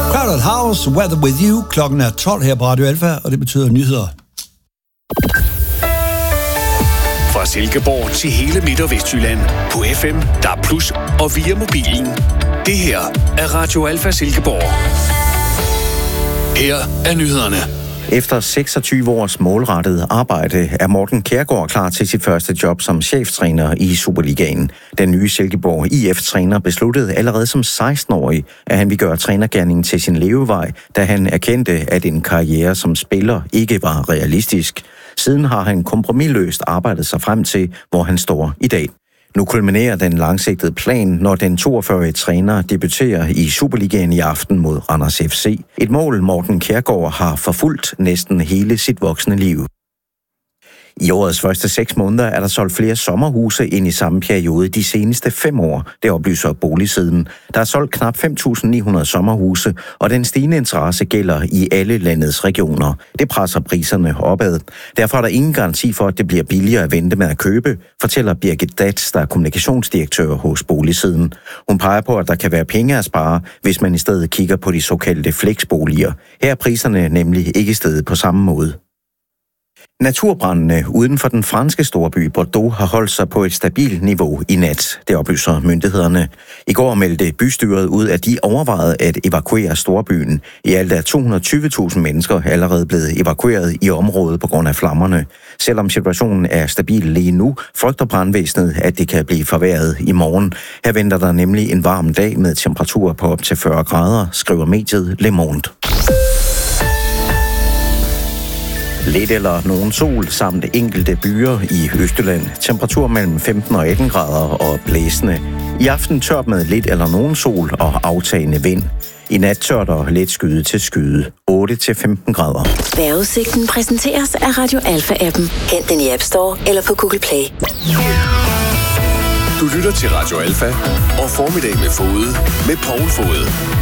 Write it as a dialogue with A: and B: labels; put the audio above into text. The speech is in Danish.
A: Crowded House, Weather With You. Klokken er 12 her på Radio Alfa, og det betyder nyheder.
B: Fra Silkeborg til hele Midt- og Vestjylland. På FM, DAB+, og via mobilen. Det her er Radio Alfa Silkeborg. Her er nyhederne.
C: Efter 26 års målrettet arbejde er Morten Kjærgaard klar til sit første job som cheftræner i Superligaen. Den nye Silkeborg IF-træner besluttede allerede som 16-årig, at han ville gøre trænergerningen til sin levevej, da han erkendte, at en karriere som spiller ikke var realistisk. Siden har han kompromisløst arbejdet sig frem til, hvor han står i dag. Nu kulminerer den langsigtede plan, når den 42-årige træner debuterer i Superligaen i aften mod Randers FC. Et mål, Morten Kjærgaard har forfulgt næsten hele sit voksne liv. I årets første 6 måneder er der solgt flere sommerhuse end i samme periode de seneste 5 år, det oplyser Boligsiden. Der er solgt knap 5.900 sommerhuse, og den stigende interesse gælder i alle landets regioner. Det presser priserne opad. Derfor er der ingen garanti for, at det bliver billigere at vente med at købe, fortæller Birgit Datz, der er kommunikationsdirektør hos Boligsiden. Hun peger på, at der kan være penge at spare, hvis man i stedet kigger på de såkaldte flexboliger. Her er priserne nemlig ikke steget på samme måde. Naturbrandene uden for den franske storby Bordeaux har holdt sig på et stabilt niveau i nat, det oplyser myndighederne. I går meldte bystyret ud, at de overvejede at evakuere storbyen. I alt er 220.000 mennesker allerede blevet evakueret i området på grund af flammerne. Selvom situationen er stabil lige nu, frygter brandvæsenet, at det kan blive forværret i morgen. Her venter der nemlig en varm dag med temperaturer på op til 40 grader, skriver mediet Le Monde. Lidt eller nogen sol samt enkelte byer i Østjylland. Temperatur mellem 15 og 18 grader og blæsende. I aften tørt med lidt eller nogen sol og aftagende vind. I nat tørt og let skyde til skyde. 8-15 grader.
D: Vejrudsigten præsenteres af Radio Alfa-appen. Hent den i App Store eller på Google Play.
B: Du lytter til Radio Alfa og Formiddag med Fode med Poul Fode.